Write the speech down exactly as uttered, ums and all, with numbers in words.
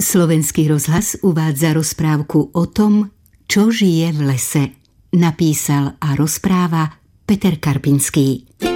Slovenský rozhlas uvádza rozprávku o tom, čo žije v lese. Napísal a rozpráva Peter Karpinský.